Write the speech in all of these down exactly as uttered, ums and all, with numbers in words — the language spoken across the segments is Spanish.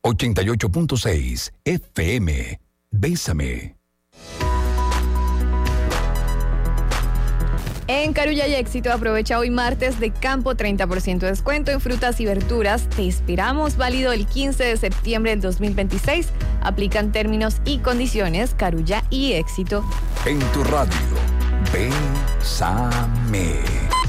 ochenta y ocho punto seis F M. Bésame. En Carulla y Éxito aprovecha hoy martes de campo treinta por ciento de descuento en frutas y verduras. Te esperamos, válido el quince de septiembre del dos mil veintiséis. Aplican términos y condiciones. Carulla y Éxito. En tu radio, Bésame.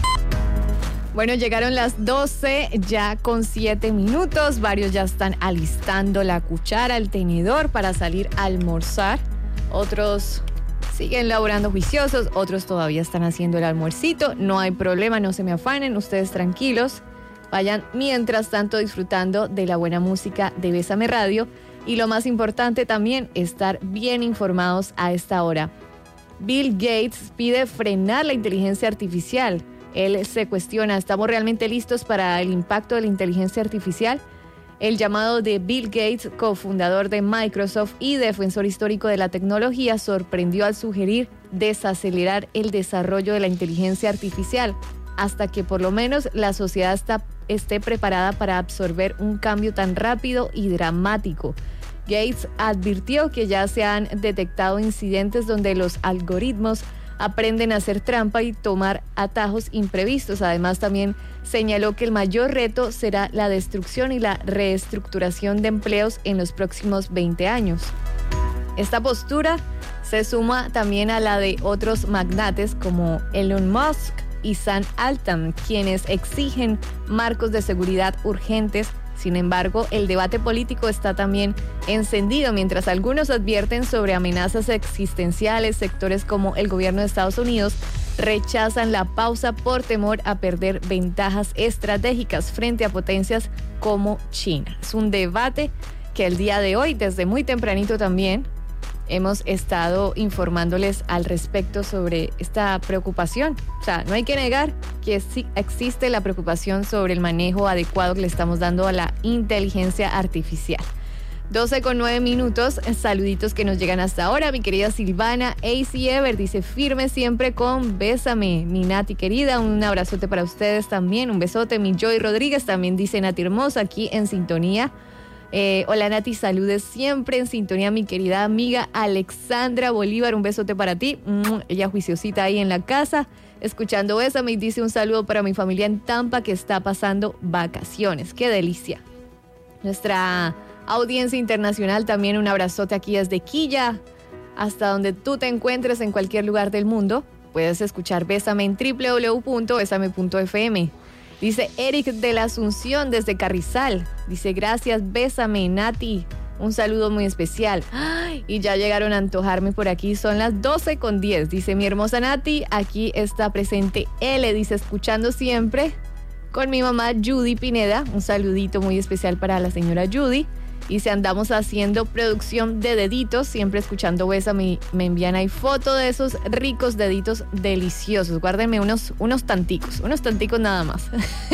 Bueno, llegaron las doce ya con siete minutos. Varios ya están alistando la cuchara, el tenedor para salir a almorzar. Otros siguen laborando juiciosos, otros todavía están haciendo el almuercito. No hay problema, no se me afanen, ustedes tranquilos. Vayan mientras tanto disfrutando de la buena música de Bésame Radio. Y lo más importante también, estar bien informados a esta hora. Bill Gates pide frenar la inteligencia artificial. Él se cuestiona, ¿estamos realmente listos para el impacto de la inteligencia artificial? El llamado de Bill Gates, cofundador de Microsoft y defensor histórico de la tecnología, sorprendió al sugerir desacelerar el desarrollo de la inteligencia artificial hasta que por lo menos la sociedad está, esté preparada para absorber un cambio tan rápido y dramático. Gates advirtió que ya se han detectado incidentes donde los algoritmos aprenden a hacer trampa y tomar atajos imprevistos. Además, también señaló que el mayor reto será la destrucción y la reestructuración de empleos en los próximos veinte años. Esta postura se suma también a la de otros magnates como Elon Musk y Sam Altman, quienes exigen marcos de seguridad urgentes. Sin embargo, el debate político está también encendido, mientras algunos advierten sobre amenazas existenciales. Sectores como el gobierno de Estados Unidos rechazan la pausa por temor a perder ventajas estratégicas frente a potencias como China. Es un debate que el día de hoy, desde muy tempranito también, hemos estado informándoles al respecto sobre esta preocupación. O sea, no hay que negar que sí existe la preocupación sobre el manejo adecuado que le estamos dando a la inteligencia artificial. doce con nueve minutos, saluditos que nos llegan hasta ahora. Mi querida Silvana A C Ever dice, firme siempre con Bésame. Mi Nati querida, un abrazote para ustedes también, un besote. Mi Joy Rodríguez también dice, Nati hermosa, aquí en sintonía. Eh, hola Nati, saludes siempre en sintonía, mi querida amiga Alexandra Bolívar, un besote para ti. Mm, ella juiciosita ahí en la casa, escuchando Bésame, y dice un saludo para mi familia en Tampa que está pasando vacaciones. ¡Qué delicia! Nuestra audiencia internacional también, un abrazote aquí desde Quilla, hasta donde tú te encuentres en cualquier lugar del mundo. Puedes escuchar Bésame en doble u doble u doble u punto bésame punto efe eme. Dice Eric de la Asunción desde Carrizal. Dice, gracias, Bésame, Nati. Un saludo muy especial. Ay, y ya llegaron a antojarme por aquí. Son las doce con diez. Dice, mi hermosa Nati, aquí está presente L. Dice, escuchando siempre con mi mamá Judy Pineda. Un saludito muy especial para la señora Judy. Y si andamos haciendo producción de deditos, siempre escuchando Bésame, me envían ahí foto de esos ricos deditos deliciosos. Guárdenme unos, unos tanticos, unos tanticos nada más.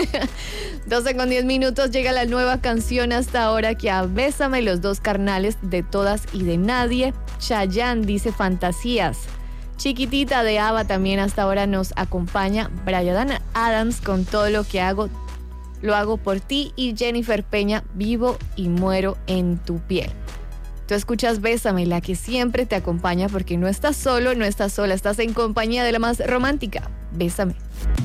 doce con diez minutos, llega la nueva canción hasta ahora que a Bésame, los dos carnales de Todas y de Nadie. Chayanne dice Fantasías. Chiquitita de Ava también hasta ahora nos acompaña. Bryan Adams con Todo lo que hago. Lo hago por ti, y Jennifer Peña, Vivo y muero en tu piel. Tú escuchas Bésame, la que siempre te acompaña, porque no estás solo, no estás sola, estás en compañía de la más romántica. Bésame.